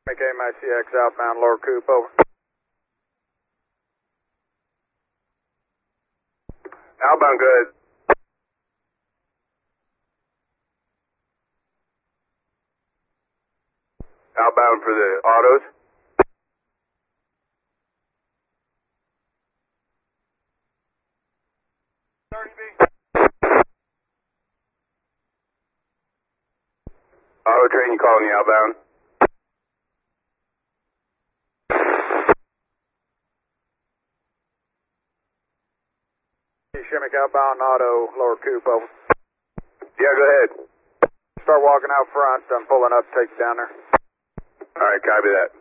Make MICX outbound lower coupe, over. Outbound, good. Outbound for the autos. Auto train, you calling me outbound? Shimmick outbound auto lower coupe, over. Yeah, go ahead. Start walking out front. I'm pulling up, take you down there. Alright, copy that.